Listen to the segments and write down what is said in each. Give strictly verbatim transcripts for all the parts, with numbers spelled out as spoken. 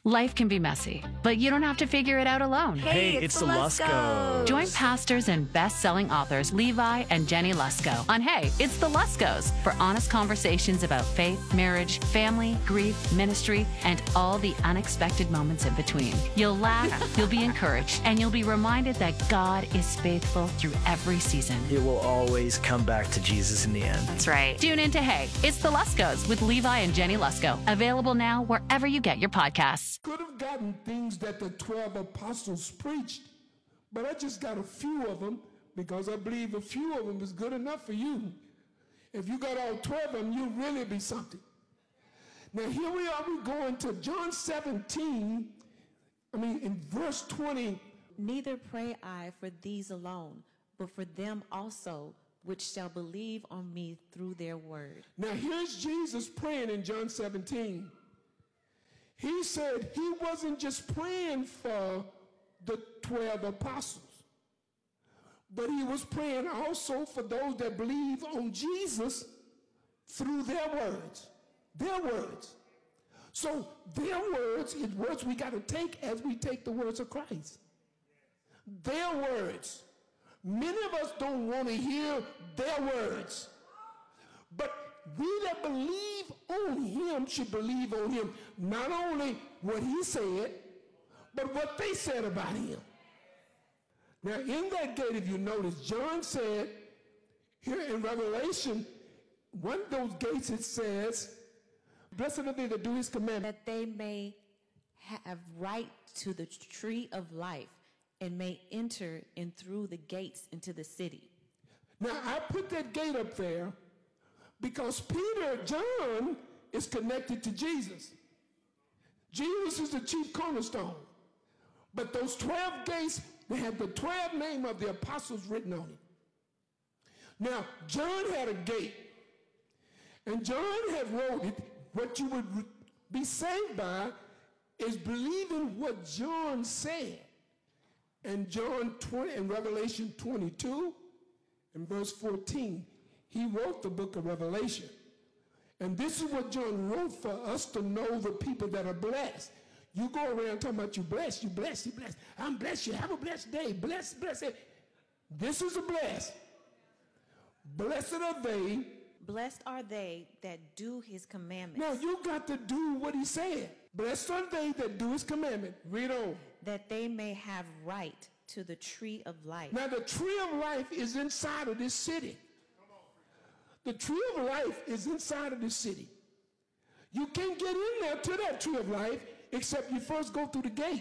Life can be messy, but you don't have to figure it out alone. Hey, Hey, it's, it's the Luskos. Join pastors and best-selling authors Levi and Jenny Lusko on Hey, It's the Luskos for honest conversations about faith, marriage, family, grief, ministry, and all the unexpected moments in between. You'll laugh, you'll be encouraged, and you'll be reminded that God is faithful through every season. It will always come back to Jesus in the end. That's right. Tune in to Hey, It's the Luskos with Levi and Jenny Lusko. Available now wherever you get your podcasts. Could have gotten things that the twelve apostles preached, but I just got a few of them because I believe a few of them is good enough for you. If you got all twelve of them, you'll really be something. Now here we are, we're going to John seventeen, I mean in verse twenty. Neither pray I for these alone, but for them also which shall believe on me through their word. Now here's Jesus praying in John seventeen. He said he wasn't just praying for the twelve apostles, but he was praying also for those that believe on Jesus through their words. Their words. So their words is words we got to take as we take the words of Christ. Their words. Many of us don't want to hear their words, but we that believe on him should believe on him, not only what he said, but what they said about him. Now, in that gate, if you notice, John said, here in Revelation, one of those gates, it says, blessed are they that do his commandments. That they may have right to the tree of life and may enter in through the gates into the city. Now, I put that gate up there because Peter, John, is connected to Jesus. Jesus is the chief cornerstone. But those twelve gates, they had the twelve name of the apostles written on it. Now, John had a gate, and John had wrote it. What you would re- be saved by is believing what John said. And John twenty, in Revelation twenty-two, in verse fourteen, he wrote the book of Revelation. And this is what John wrote for us to know the people that are blessed. You go around talking about you blessed, you blessed, you blessed. I'm blessed, you have a blessed day. Blessed, blessed. This is a blessed. Blessed are they. Blessed are they that do his commandments. Now you got to do what he said. Blessed are they that do his commandment. Read on. That they may have right to the tree of life. Now the tree of life is inside of this city. The tree of life is inside of the city. You can't get in there to that tree of life except you first go through the gate.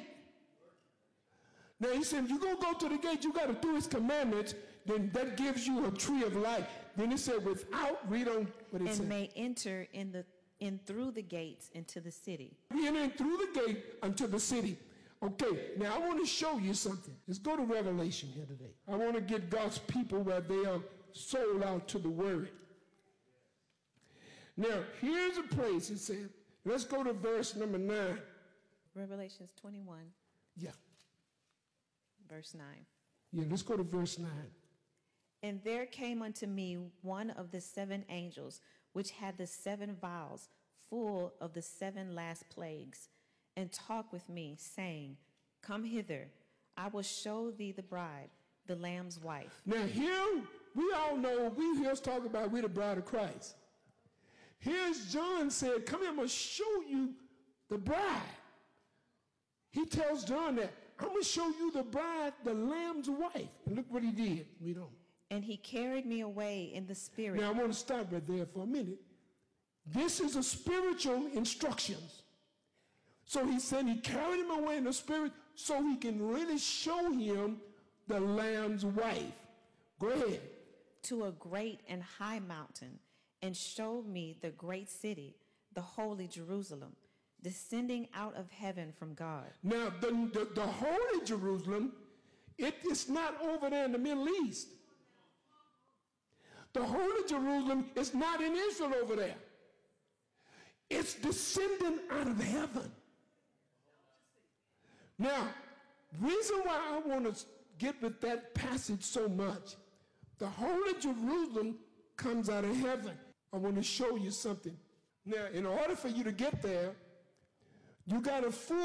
Now he said, if you're going to go to the gate, you got to do his commandments, then that gives you a tree of life. Then he said, without, read on what it and said. may enter in the in through the gates into the city. We enter in through the gate unto the city. Okay, now I want to show you something. Let's go to Revelation here today. I want to get God's people where they are sold out to the word. Now, here's a place, it says, let's go to verse number nine. Revelations twenty-one, Yeah, verse nine. yeah, let's go to verse nine. And there came unto me one of the seven angels, which had the seven vials full of the seven last plagues, and talked with me, saying, Come hither, I will show thee the bride, the Lamb's wife. Now here, we all know, we hear us talk about we the bride of Christ. Here's John said, come here, I'm going to show you the bride. He tells John that, I'm going to show you the bride, the Lamb's wife. And look what he did. We don't. And he carried me away in the spirit. Now I want to stop right there for a minute. This is a spiritual instructions. So he said he carried him away in the spirit so he can really show him the Lamb's wife. Go ahead. To a great and high mountain, and showed me the great city, the holy Jerusalem, descending out of heaven from God. Now, the, the, the holy Jerusalem, it is not over there in the Middle East. The holy Jerusalem is not in Israel over there. It's descending out of heaven. Now, reason why I want to get with that passage so much, the holy Jerusalem comes out of heaven. I want to show you something. Now, in order for you to get there, you got to fool